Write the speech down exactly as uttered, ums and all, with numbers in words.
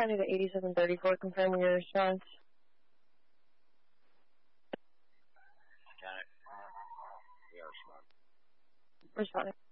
County to eighty-seven thirty-four, confirming your response. Got it. Uh, yeah, respond. Responding.